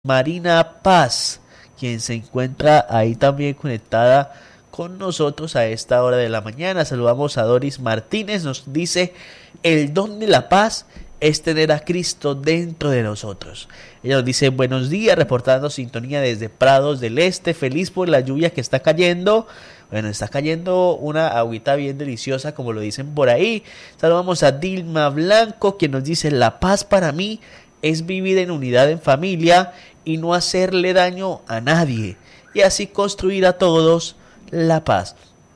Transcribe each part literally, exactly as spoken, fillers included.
Marina Paz, quien se encuentra ahí también conectada con nosotros a esta hora de la mañana. Saludamos a Doris Martínez, nos dice: el don de la paz es tener a Cristo dentro de nosotros. Ella nos dice: buenos días, reportando sintonía desde Prados del Este, feliz por la lluvia que está cayendo. Bueno, está cayendo una agüita bien deliciosa, como lo dicen por ahí. Saludamos a Dilma Blanco, quien nos dice: la paz para mí es vivir en unidad en familia y no hacerle daño a nadie, y así construir a todos la paz.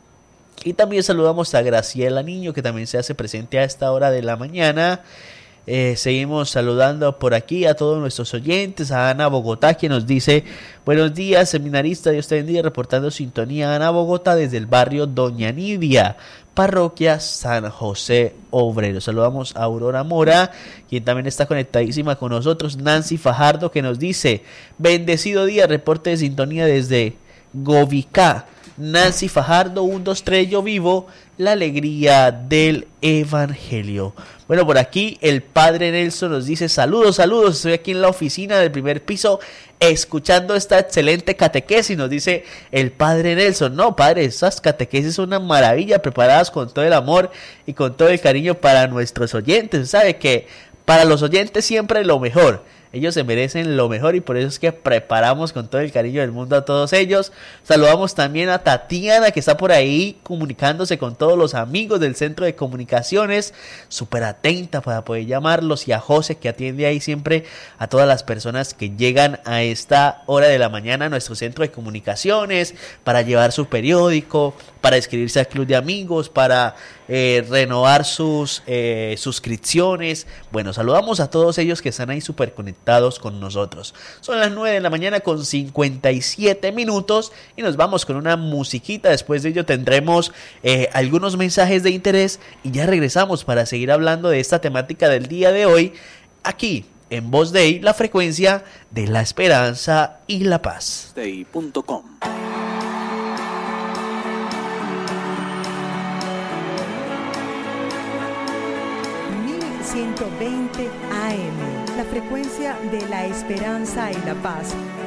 Y también saludamos a Graciela Niño, que también se hace presente a esta hora de la mañana. Eh, seguimos saludando por aquí a todos nuestros oyentes, a Ana Bogotá, quien nos dice: buenos días, seminarista, Dios te bendiga, reportando sintonía. Ana Bogotá desde el barrio Doña Nidia, parroquia San José Obrero. Saludamos a Aurora Mora, quien también está conectadísima con nosotros. Nancy Fajardo, que nos dice: bendecido día, reporte de sintonía desde Govicá. Nancy Fajardo, un, dos, tres, yo vivo la alegría del evangelio. Bueno, por aquí el padre Nelson nos dice: saludos, saludos, estoy aquí en la oficina del primer piso escuchando esta excelente catequesis. Nos dice el padre Nelson: no, padre, esas catequesis son una maravilla, preparadas con todo el amor y con todo el cariño para nuestros oyentes. Sabe que para los oyentes siempre lo mejor. Ellos se merecen lo mejor y por eso es que preparamos con todo el cariño del mundo a todos ellos. Saludamos también a Tatiana, que está por ahí comunicándose con todos los amigos del Centro de Comunicaciones, súper atenta para poder llamarlos, y a José, que atiende ahí siempre a todas las personas que llegan a esta hora de la mañana a nuestro Centro de Comunicaciones para llevar su periódico, para inscribirse al Club de Amigos, para eh, renovar sus eh, suscripciones. Bueno, saludamos a todos ellos que están ahí súper conectados con nosotros. Son las nueve de la mañana con cincuenta y siete minutos y nos vamos con una musiquita. Después de ello tendremos eh, algunos mensajes de interés y ya regresamos para seguir hablando de esta temática del día de hoy aquí en Voz Dei, la frecuencia de la esperanza y la paz. Dei punto com. ciento veinte A M, la frecuencia de la esperanza y la paz,